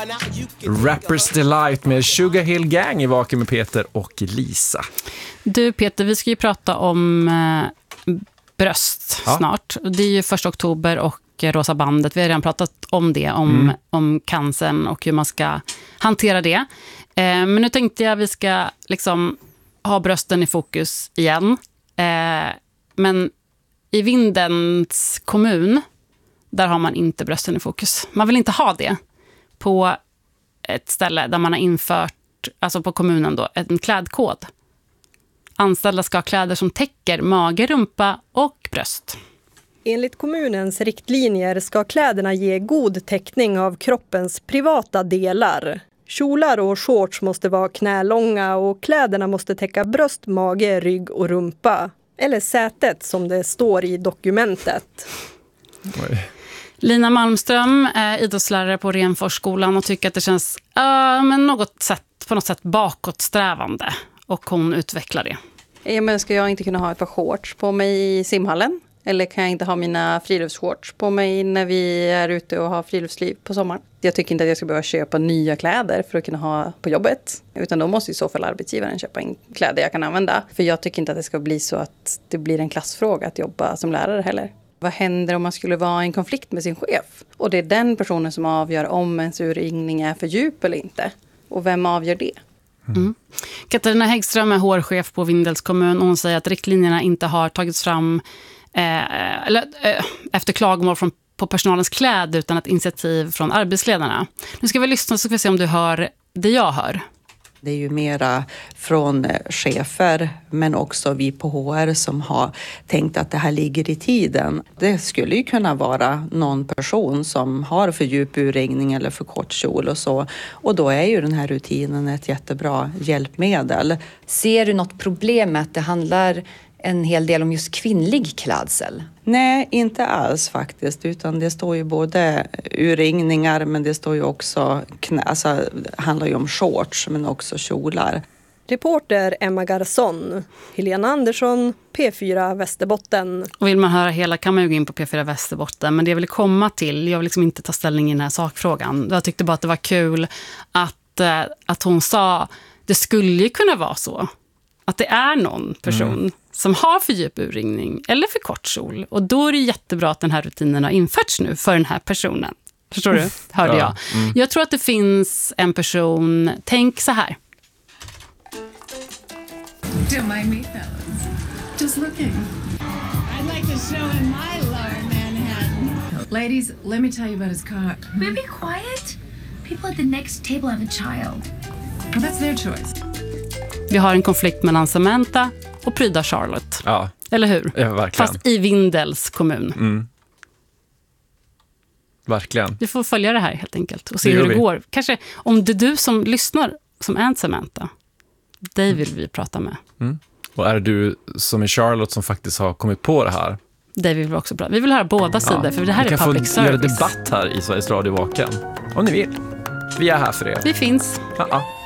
Rappers Delight med Sugar Hill Gang i Vaken med Peter och Lisa. Du Peter, vi ska ju prata om bröst snart. Det är ju 1 oktober och Rosa bandet. Vi har redan pratat om det, om cancern och hur man ska hantera det. Men nu tänkte jag att vi ska liksom ha brösten i fokus igen. Men i Vindelns kommun, där har man inte brösten i fokus. Man vill inte ha det på ett ställe där man har infört, alltså på kommunen då, en klädkod. Anställda ska ha kläder som täcker mage, rumpa och bröst. Enligt kommunens riktlinjer ska kläderna ge god täckning av kroppens privata delar. Kjolar och shorts måste vara knälånga och kläderna måste täcka bröst, mage, rygg och rumpa. Eller sätet som det står i dokumentet. Oj. Lina Malmström är idrottslärare på Renforsskolan och tycker att det känns på något sätt bakåtsträvande. Och hon utvecklar det. Ja, men ska jag inte kunna ha ett par shorts på mig i simhallen? Eller kan jag inte ha mina friluftsshorts på mig när vi är ute och har friluftsliv på sommaren? Jag tycker inte att jag ska behöva köpa nya kläder för att kunna ha på jobbet. Utan då måste i så fall arbetsgivaren köpa in kläder jag kan använda. För jag tycker inte att det ska bli så att det blir en klassfråga att jobba som lärare heller. Vad händer om man skulle vara i en konflikt med sin chef? Och det är den personen som avgör om ens urringning är för djup eller inte. Och vem avgör det? Katarina Häggström är hårchef på Vindels kommun och hon säger att riktlinjerna inte har tagits fram efter klagomål på personalens kläder utan ett initiativ från arbetsledarna. Nu ska vi lyssna så ska vi se om du hör det jag hör. Det är ju mera från chefer men också vi på HR som har tänkt att det här ligger i tiden. Det skulle ju kunna vara någon person som har för djup urringning eller för kort kjol och så. Och då är ju den här rutinen ett jättebra hjälpmedel. Ser du något problem med att det handlar en hel del om just kvinnlig klädsel? Nej, inte alls faktiskt. Utan det står ju både urringningar men det står ju också, handlar ju om shorts men också kjolar. Reporter Emma Garson, Helena Andersson, P4 Västerbotten. Och vill man höra hela kan man ju gå in på P4 Västerbotten. Men det jag vill komma till, jag vill liksom inte ta ställning i den här sakfrågan. Jag tyckte bara att det var kul att hon sa, det skulle ju kunna vara så. Att det är någon person som har för djup urringning eller för kort kjol. Och då är det jättebra att den här rutinen har införts nu för den här personen. Förstår du? Hörde jag. Jag tror att det finns en person, tänk så här. Don't mind me, fellas. Just looking. I'd like to show him my lower Manhattan. Ladies, let me tell you about his car. Will you be quiet? People at the next table have a child. Well, that's their choice. Vi har en konflikt mellan Samantha och pryda Charlotte. Ja. Eller hur? Ja, verkligen. Fast i Vindels kommun. Verkligen. Vi får följa det här helt enkelt och se hur det går. Kanske om det är du som lyssnar som är en Samantha. Dig vill vi prata med. Och är det du som är Charlotte som faktiskt har kommit på det här? Det vill vi också prata. Vi vill höra båda sidor för det här är public service. Vi kan få göra debatt här i Sveriges Radio Vaken. Om ni vill. Vi är här för er. Vi finns. Ja.